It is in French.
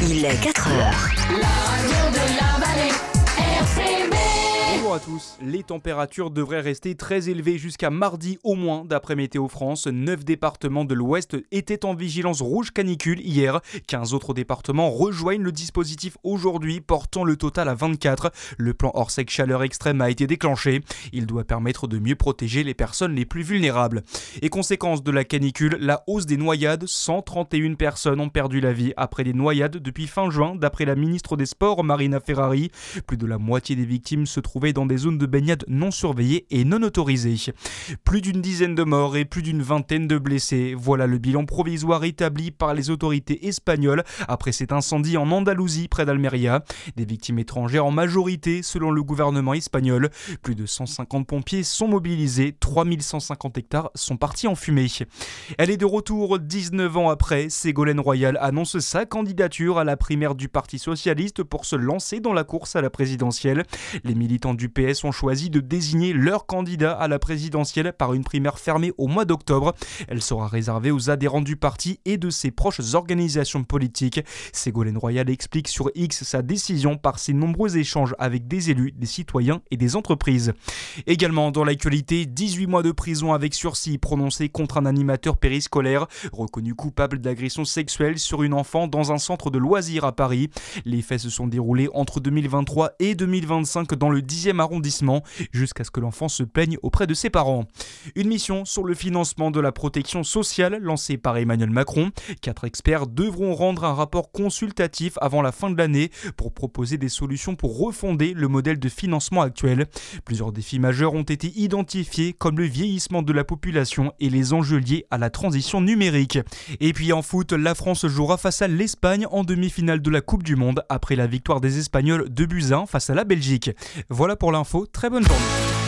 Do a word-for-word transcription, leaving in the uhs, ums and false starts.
Il est quatre heures. La radio de la vallée, R C B. Bonjour à tous. Les températures devraient rester très élevées jusqu'à mardi au moins, d'après Météo France. neuf départements de l'Ouest étaient en vigilance rouge canicule hier. quinze autres départements rejoignent le dispositif aujourd'hui, portant le total à vingt-quatre. Le plan Orsec chaleur extrême a été déclenché. Il doit permettre de mieux protéger les personnes les plus vulnérables. Et conséquence de la canicule, la hausse des noyades. cent trente et une personnes ont perdu la vie après des noyades depuis fin juin, d'après la ministre des Sports, Marina Ferrari. Plus de la moitié des victimes se trouvaient dans des zones de baignade non surveillées et non autorisées. Plus d'une dizaine de morts et plus d'une vingtaine de blessés. Voilà le bilan provisoire établi par les autorités espagnoles après cet incendie en Andalousie près d'Almeria. Des victimes étrangères en majorité selon le gouvernement espagnol. Plus de cent cinquante pompiers sont mobilisés. trois mille cent cinquante hectares sont partis en fumée. Elle est de retour dix-neuf ans après. Ségolène Royal annonce sa candidature à la primaire du Parti Socialiste pour se lancer dans la course à la présidentielle. Les militants du P S ont choisi de désigner leur candidat à la présidentielle par une primaire fermée au mois d'octobre. Elle sera réservée aux adhérents du parti et de ses proches organisations politiques. Ségolène Royal explique sur X sa décision par ses nombreux échanges avec des élus, des citoyens et des entreprises. Également dans l'actualité, dix-huit mois de prison avec sursis prononcés contre un animateur périscolaire reconnu coupable d'agression sexuelle sur une enfant dans un centre de loisirs à Paris. Les faits se sont déroulés entre deux mille vingt-trois et deux mille vingt-cinq dans le dixième arrondissement, jusqu'à ce que l'enfant se plaigne auprès de ses parents. Une mission sur le financement de la protection sociale lancée par Emmanuel Macron. Quatre experts devront rendre un rapport consultatif avant la fin de l'année pour proposer des solutions pour refonder le modèle de financement actuel. Plusieurs défis majeurs ont été identifiés comme le vieillissement de la population et les enjeux liés à la transition numérique. Et puis en foot, la France jouera face à l'Espagne en demi-finale de la Coupe du Monde après la victoire des Espagnols deux buts à un face à la Belgique. Voilà pour l'info, très bonne journée.